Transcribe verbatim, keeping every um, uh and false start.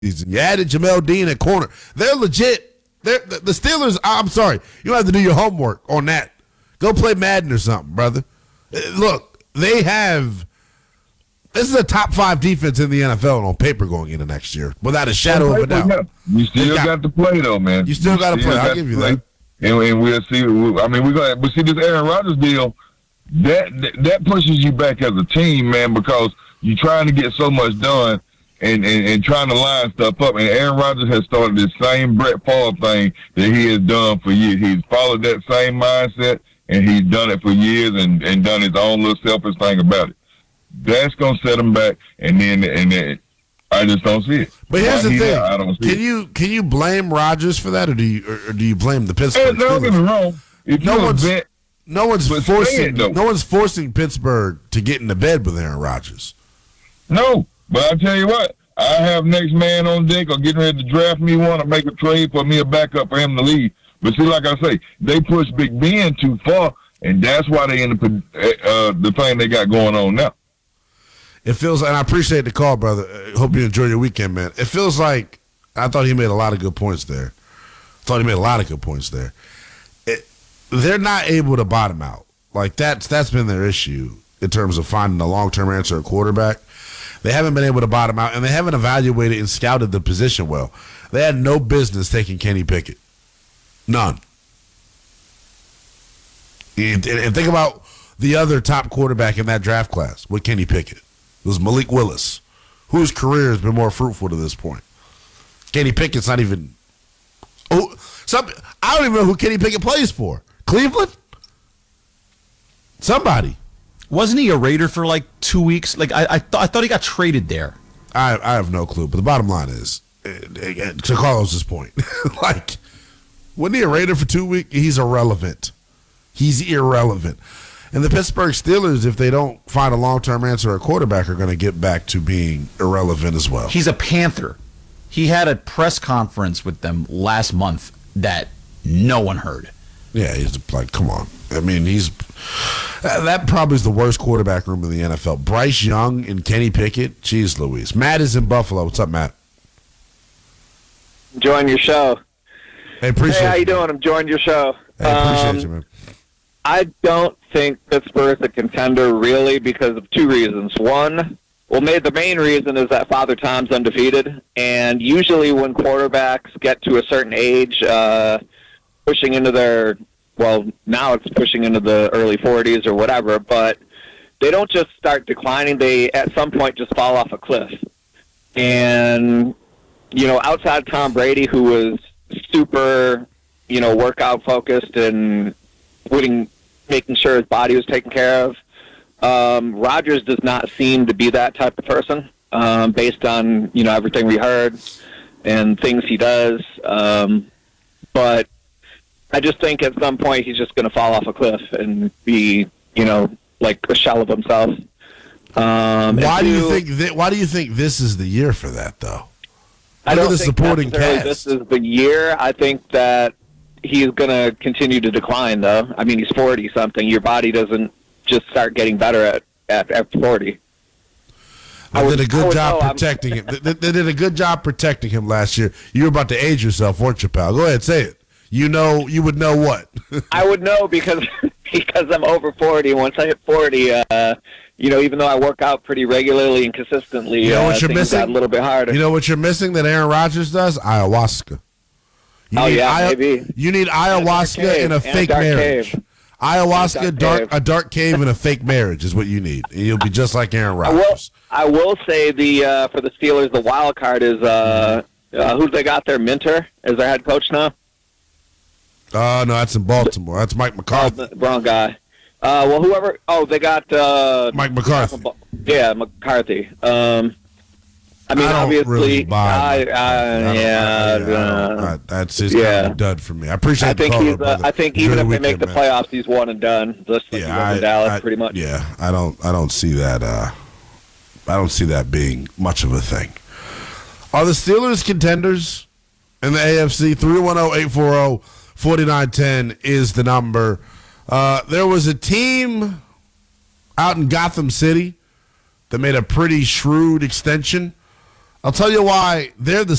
You added Jamel Dean at corner. They're legit. They're, the, the Steelers, I'm sorry. You don't have to do your homework on that. Go play Madden or something, brother. Look, they have – this is a top five defense in the N F L on paper going into next year, without a shadow of a doubt. You still got, got to play, though, man. You still got to play. I'll give you that. And, and we'll see. I mean, we're going to see this Aaron Rodgers deal. That, that pushes you back as a team, man, because you're trying to get so much done. And, and, and trying to line stuff up. And Aaron Rodgers has started this same Brett Favre thing that he has done for years. He's followed that same mindset, and he's done it for years and, and done his own little selfish thing about it. That's going to set him back, and then and then I just don't see it. But here's the thing. I don't see can it. you can you blame Rodgers for that, or do you or, or do you blame the Pittsburgh Steelers? Don't get me wrong. If no you're one's, a vet, no one's but forcing say it, no one's forcing Pittsburgh to get into bed with Aaron Rodgers. No, but I tell you what. I have next man on deck or getting ready to draft me one or make a trade for me a backup for him to leave. But see, like I say, they push Big Ben too far, and that's why they end up uh, the thing they got going on now. It feels, and I appreciate the call, brother. I hope you enjoy your weekend, man. It feels like I thought he made a lot of good points there. I thought he made a lot of good points there. It, they're not able to bottom out. Like, that's that's been their issue in terms of finding a long-term answer at quarterback. They haven't been able to bottom out, and they haven't evaluated and scouted the position well. They had no business taking Kenny Pickett. None. And, and think about the other top quarterback in that draft class with Kenny Pickett. It was Malik Willis, whose career has been more fruitful to this point. Kenny Pickett's not even – oh, some, I don't even know who Kenny Pickett plays for. Cleveland? Somebody. Wasn't he a Raider for like two weeks? Like I, I thought, I thought he got traded there. I, I have no clue. But the bottom line is, to Carlos's point, like, wasn't he a Raider for two weeks? He's irrelevant. He's irrelevant. And the Pittsburgh Steelers, if they don't find a long-term answer at quarterback, are going to get back to being irrelevant as well. He's a Panther. He had a press conference with them last month that no one heard. Yeah, he's like, come on. I mean, he's that probably is the worst quarterback room in the N F L. Bryce Young and Kenny Pickett. Jeez Louise. Matt is in Buffalo. What's up, Matt? Enjoying your show. Hey, appreciate Hey, how you you doing? I'm enjoying your show. Hey, appreciate um, you, man. I don't think Pittsburgh's a contender really because of two reasons. One, well, made the main reason is that Father Time's undefeated, and usually when quarterbacks get to a certain age, uh, pushing into their well, now it's pushing into the early forties or whatever, but they don't just start declining. They, at some point, just fall off a cliff. And, you know, outside Tom Brady, who was super, you know, workout focused and putting, making sure his body was taken care of, um, Rodgers does not seem to be that type of person, um, based on, you know, everything we heard and things he does. Um, but I just think at some point he's just going to fall off a cliff and be, you know, like a shell of himself. Um, why do you think? Th- why do you think this is the year for that, though? I don't the think supporting necessarily cast. this is the year. I think that he's going to continue to decline, though. I mean, he's forty something. Your body doesn't just start getting better at at, at forty. They would, did a good job know, protecting him. They, they did a good job protecting him last year. You were about to age yourself, weren't you, pal? Go ahead, say it. You know, you would know what? I would know because because I'm over forty. Once I hit forty, uh, you know, even though I work out pretty regularly and consistently, you know uh, what you're things missing? got a little bit harder. You know what you're missing that Aaron Rodgers does? Ayahuasca. You oh need yeah, aya- maybe. You need ayahuasca in a And fake a dark marriage. cave. Ayahuasca, dark dark, cave. a dark cave, and a fake marriage is what you need. And you'll be just like Aaron I will. Rodgers. I will say the uh, for the Steelers, the wild card is uh, uh, who they got there. Minter as their head coach now. Oh, no, that's in Baltimore. That's Mike McCarthy. Oh, the wrong guy. Uh, well, whoever. Oh, they got uh, Mike McCarthy. Yeah, McCarthy. Um, I mean, I don't obviously, really buy I, Mike I, McCarthy. I don't- yeah, I- I don't- uh, I- that's just yeah. kind of a dud for me. I appreciate I the think call, he's. Uh, brother. I think Enjoy even the if they make weekend, the man. playoffs, he's one and done. Just like he Yeah, was I, in Dallas, I- pretty much. Yeah, I don't, I don't see that. Uh, I don't see that being much of a thing. Are the Steelers contenders in the A F C? three one zero, eight four zero, four nine one zero is the number. Uh, there was a team out in Gotham City that made a pretty shrewd extension I'll tell you why they're the